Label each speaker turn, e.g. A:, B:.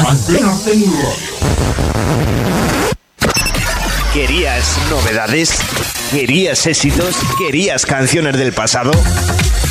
A: Antena Radio.
B: ¿Querías novedades? ¿Querías éxitos? ¿Querías canciones del pasado?